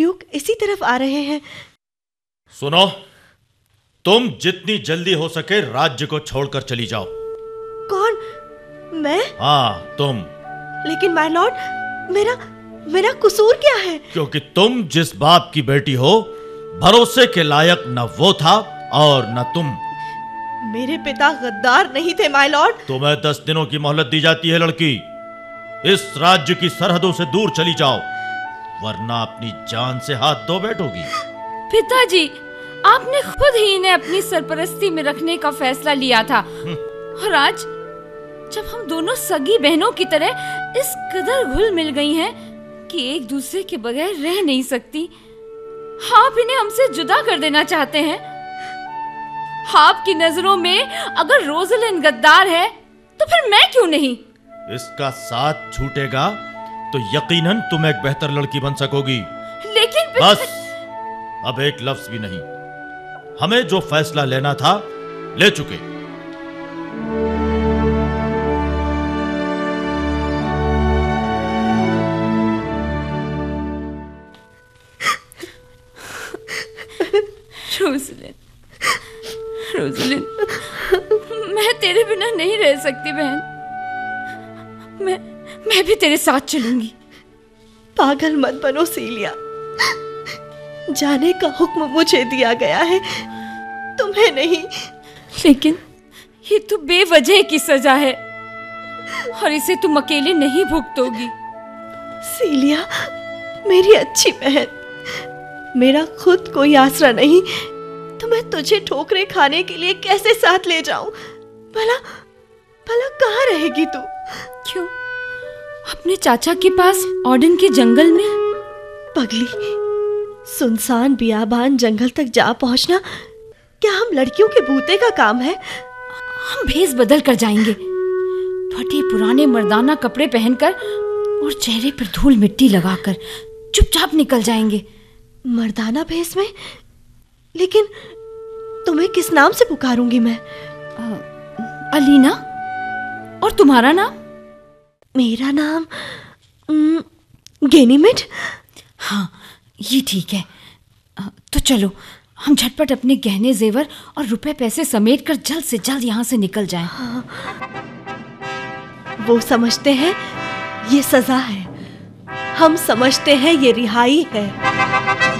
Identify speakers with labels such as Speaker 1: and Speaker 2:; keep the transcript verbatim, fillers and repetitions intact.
Speaker 1: Duke इसी तरफ आ रहे हैं।
Speaker 2: सुनो, तुम जितनी जल्दी हो सके राज्य को छोड़कर चली जाओ।
Speaker 1: कौन? मैं?
Speaker 2: हाँ, तुम।
Speaker 1: लेकिन माय लॉर्ड, मेरा मेरा कसूर क्या है?
Speaker 2: क्योंकि तुम जिस बाप की बेटी हो, भरोसे के लायक न वो था और न तुम।
Speaker 1: मेरे पिता गद्दार नहीं थे माय लॉर्ड।
Speaker 2: तुम्हें दस दिनों की मोहलत दी जाती है लड़की। इस राज्य की सरहदों से दूर चली जाओ, वरना अपनी जान से हाथ धो बैठोगी।
Speaker 3: पिताजी, आपने खुद ही इन्हें अपनी सरपरस्ती में रखने का फैसला लिया था, और आज जब हम दोनों सगी बहनों की तरह इस कदर घुल मिल गई हैं कि एक दूसरे के बगैर रह नहीं सकती, आप इन्हें हमसे जुदा कर देना चाहते हैं। आपकी नजरों में अगर रोज़लिन गद्दार है, तो फिर मैं क्यों नहीं?
Speaker 2: इसका साथ छूटेगा तो यकीनन तुम एक बेहतर लड़की बन सकोगी।
Speaker 3: लेकिन
Speaker 2: बस, अब एक लफ्ज भी नहीं। हमें जो फैसला लेना था, ले चुके।
Speaker 3: रोज़लिन, रोज़लिन, मैं तेरे बिना नहीं रह सकती बहन। मैं मैं भी तेरे साथ चलूंगी।
Speaker 1: पागल मत बनो सीलिया, जाने का हुक्म मुझे दिया गया है, तुम्हें नहीं।
Speaker 3: लेकिन ये तो बेवजह की सजा है, और इसे तुम अकेले नहीं भुगतोगी।
Speaker 1: सीलिया, मेरी अच्छी बहन, मेरा खुद कोई आसरा नहीं, तो मैं तुझे ठोकरें खाने के लिए कैसे साथ ले जाऊं? भला भला कहाँ रहेगी तू?
Speaker 3: क्यों? अपने चाचा के पास ऑर्डन के जंगल में?
Speaker 1: पगली, सुनसान बियाबान जंगल तक जा पहुंचना क्या हम लड़कियों के भूते का काम है?
Speaker 3: हम भेस बदल कर जाएंगे, फटे पुराने मर्दाना कपड़े पहनकर और चेहरे पर धूल मिट्टी लगाकर चुपचाप निकल जाएंगे।
Speaker 1: मर्दाना भेस में? लेकिन तुम्हें किस नाम से पुकारूंगी मैं?
Speaker 3: आ, अलीना। और तुम्हारा नाम?
Speaker 1: मेरा नाम गैनीमेड।
Speaker 3: हाँ, ये ठीक है। तो चलो, हम झटपट अपने गहने जेवर और रुपए पैसे समेट कर जल्द से जल्द यहाँ से निकल जाएं।
Speaker 1: हाँ। वो समझते हैं ये सजा है, हम समझते हैं ये रिहाई है।